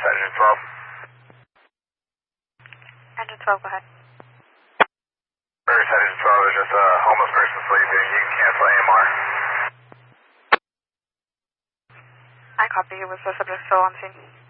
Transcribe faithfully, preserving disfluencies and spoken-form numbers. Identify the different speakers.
Speaker 1: Engine twelve.
Speaker 2: Engine twelve, go ahead.
Speaker 1: Burris Engine twelve, there's just a homeless person sleeping. You can cancel A M R.
Speaker 2: I copy. Was the subject still on scene?